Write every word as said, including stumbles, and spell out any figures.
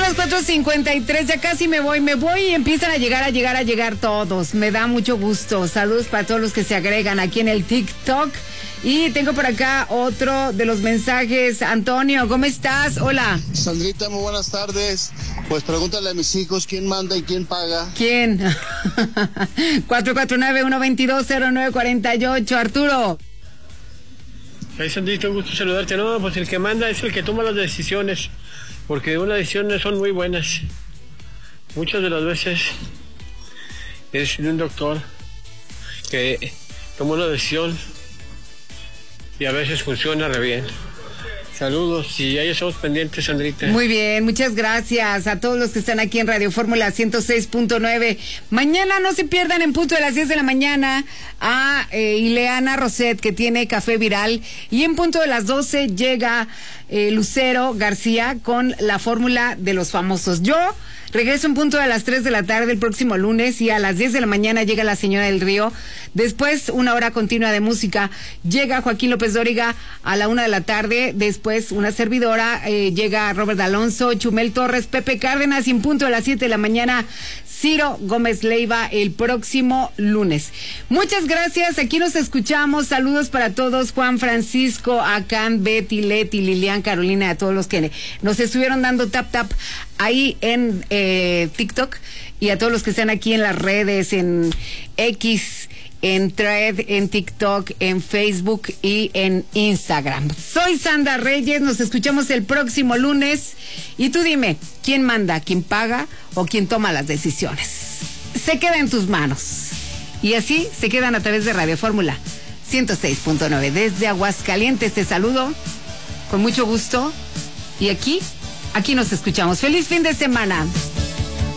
las cuatro cincuenta y tres, ya casi me voy, me voy y empiezan a llegar, a llegar, a llegar todos. Me da mucho gusto. Saludos para todos los que se agregan aquí en el TikTok. Y tengo por acá otro de los mensajes. Antonio, ¿cómo estás? Hola. Sandrita, muy buenas tardes. Pues pregúntale a mis hijos quién manda y quién paga. ¿Quién? cuatro cuatro nueve, uno dos dos, cero nueve cuatro ocho. Arturo. Hey, Sandrita, un gusto saludarte. No, pues el que manda es el que toma las decisiones, porque unas decisiones son muy buenas. Muchas de las veces es de un doctor que toma una decisión y a veces funciona re bien. Saludos y ahí estamos pendientes, Sandrita. Muy bien, muchas gracias a todos los que están aquí en Radio Fórmula ciento seis punto nueve. Mañana no se pierdan en punto de las diez de la mañana a eh, Ileana Roset, que tiene Café Viral, y en punto de las doce llega eh, Lucero García con la fórmula de los famosos. Yo regreso en punto de las tres de la tarde el próximo lunes, y a las diez de la mañana llega La Señora del Río. Después, una hora continua de música. Llega Joaquín López Dóriga a la una de la tarde. Después, una servidora, eh, llega Robert Alonso, Chumel Torres, Pepe Cárdenas, y en punto de las siete de la mañana, Ciro Gómez Leiva el próximo lunes. Muchas gracias, aquí nos escuchamos. Saludos para todos, Juan Francisco, Acan, Betty, Leti, Lilian, Carolina, a todos los que nos estuvieron dando tap tap ahí en eh, TikTok, y a todos los que están aquí en las redes, en X, en Thread, en TikTok, en Facebook y en Instagram. Soy Sandra Reyes, nos escuchamos el próximo lunes, y tú dime, ¿quién manda, quién paga o quién toma las decisiones? Se queda en tus manos. Y así se quedan a través de Radio Fórmula ciento seis punto nueve. Desde Aguascalientes te saludo con mucho gusto, y aquí, aquí nos escuchamos. ¡Feliz fin de semana!